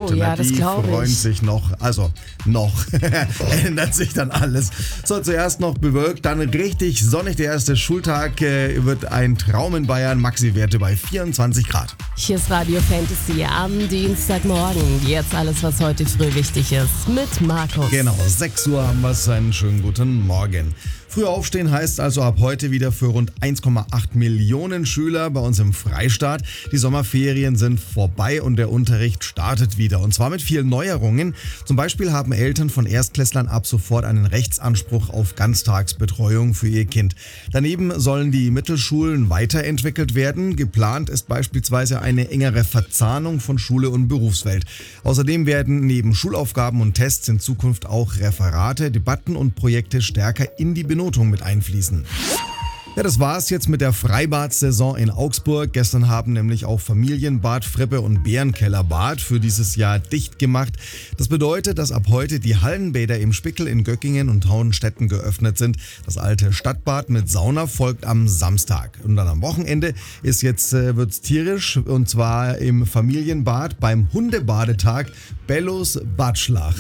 heute. ja, das Die glaub ich. freuen sich noch. Also, noch. Ändert sich dann alles. So, zuerst noch bewölkt, dann richtig sonnig. Der erste Schultag wird ein Traum in Bayern. Maxi-Werte bei 24 Grad. Hier ist Radio Fantasy am Dienstagmorgen. Jetzt alles, was heute früh wichtig ist, mit Markus. Genau, 6 Uhr haben wir es. Einen schönen guten Morgen. Früher aufstehen heißt also ab heute wieder für rund 1,8 Millionen Schüler bei uns im Freistaat. Die Sommerferien sind vorbei und der Unterricht startet wieder. Und zwar mit vielen Neuerungen. Zum Beispiel haben Eltern von Erstklässlern ab sofort einen Rechtsanspruch auf Ganztagsbetreuung für ihr Kind. Daneben sollen die Mittelschulen weiterentwickelt werden. Geplant ist beispielsweise eine engere Verzahnung von Schule und Berufswelt. Außerdem werden neben Schulaufgaben und Tests in Zukunft auch Referate, Debatten und Projekte stärker in die Benotung mit einfließen. Ja, das war's jetzt mit der Freibad-Saison in Augsburg. Gestern haben nämlich auch Familienbad Frippe und Bärenkellerbad für dieses Jahr dicht gemacht. Das bedeutet, dass ab heute die Hallenbäder im Spickel in Göckingen und Tauenstetten geöffnet sind. Das alte Stadtbad mit Sauna folgt am Samstag. Und dann am Wochenende wird's tierisch, und zwar im Familienbad beim Hundebadetag Bellos Badschlach.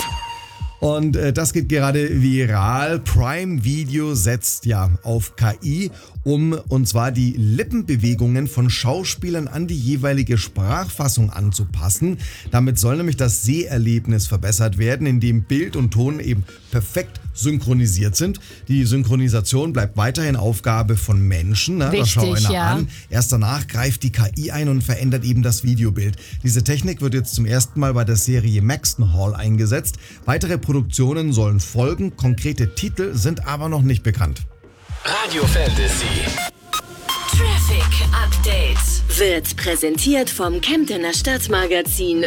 Und das geht gerade viral. Prime Video setzt ja auf KI, und zwar die Lippenbewegungen von Schauspielern an die jeweilige Sprachfassung anzupassen. Damit soll nämlich das Seherlebnis verbessert werden, indem Bild und Ton eben perfekt synchronisiert sind. Die Synchronisation bleibt weiterhin Aufgabe von Menschen. Ne? Das schau einer an. Erst danach greift die KI ein und verändert eben das Videobild. Diese Technik wird jetzt zum ersten Mal bei der Serie Maxton Hall eingesetzt. Weitere Produktionen sollen folgen. Konkrete Titel sind aber noch nicht bekannt. Radio Fantasy. Traffic Update wird präsentiert vom Kemptener Stadtmagazin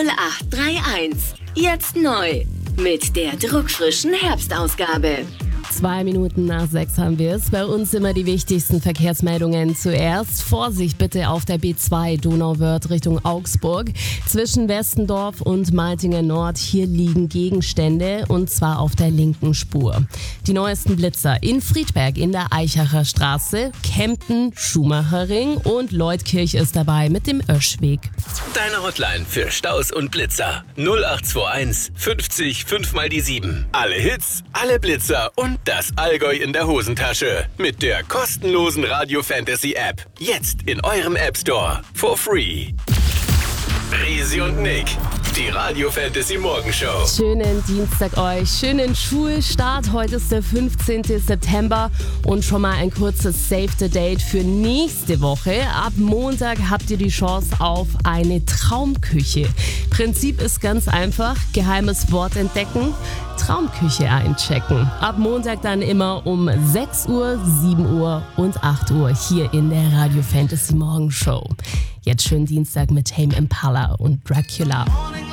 0831. Jetzt neu mit der druckfrischen Herbstausgabe. 2 Minuten nach 6 haben wir es. Bei uns immer die wichtigsten Verkehrsmeldungen zuerst. Vorsicht bitte auf der B2 Donauwörth Richtung Augsburg. Zwischen Westendorf und Maltingen Nord, hier liegen Gegenstände, und zwar auf der linken Spur. Die neuesten Blitzer in Friedberg in der Eichacher Straße, Kempten, Schumacherring und Leutkirch ist dabei mit dem Öschweg. Deine Hotline für Staus und Blitzer. 0821 50 5 mal die 7. Alle Hits, alle Blitzer und das Allgäu in der Hosentasche. Mit der kostenlosen Radio Fantasy App. Jetzt in eurem App Store. For free. Risi und Nick. Die Radio Fantasy Morgenshow. Schönen Dienstag euch, schönen Schulstart. Heute ist der 15. September und schon mal ein kurzes Save the Date für nächste Woche. Ab Montag habt ihr die Chance auf eine Traumküche. Prinzip ist ganz einfach, geheimes Wort entdecken, Traumküche einchecken. Ab Montag dann immer um 6 Uhr, 7 Uhr und 8 Uhr hier in der Radio Fantasy Morgenshow. Jetzt schönen Dienstag mit Tame Impala und Dracula.